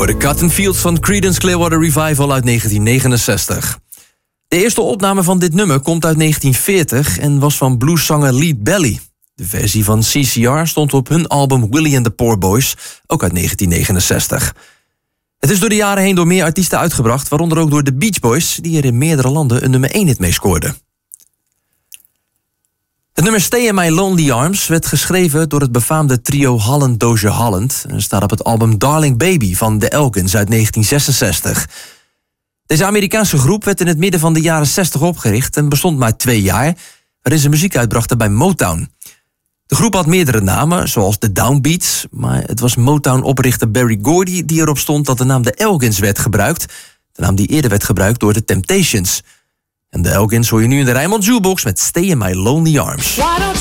De Cotton Fields van Creedence Clearwater Revival uit 1969. De eerste opname van dit nummer komt uit 1940 en was van blueszanger Lead Belly. De versie van CCR stond op hun album Willie and the Poor Boys, ook uit 1969. Het is door de jaren heen door meer artiesten uitgebracht, waaronder ook door de Beach Boys, die er in meerdere landen een nummer 1 hit mee scoorden. Het nummer Stay in My Lonely Arms werd geschreven door het befaamde trio Holland Dozier Holland en staat op het album Darling Baby van The Elgins uit 1966. Deze Amerikaanse groep werd in het midden van de jaren 60 opgericht en bestond maar 2 jaar, waarin ze muziek uitbrachten bij Motown. De groep had meerdere namen, zoals de Downbeats, maar het was Motown-oprichter Berry Gordy die erop stond dat de naam The Elgins werd gebruikt, de naam die eerder werd gebruikt door The Temptations. En The Elgins hoor je nu in de Rijnmond Jukebox met Stay in My Lonely Arms. Why don't